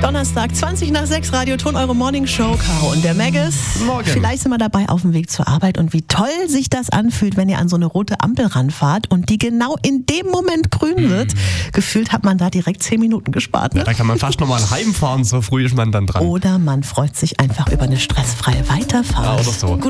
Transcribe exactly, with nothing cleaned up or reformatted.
Donnerstag, zwanzig nach sechs, Radioton, eure Morning Show, Caro und der Maggis. Morgen. Vielleicht sind wir dabei auf dem Weg zur Arbeit und wie toll sich das anfühlt, wenn ihr an so eine rote Ampel ranfahrt und die genau in dem Moment grün wird. Mm. Gefühlt hat man da direkt zehn Minuten gespart. Ne? Ja, da kann man fast nochmal heimfahren, so früh ist man dann dran. Oder man freut sich einfach über eine stressfreie Weiterfahrt. Ja, oder so. Gut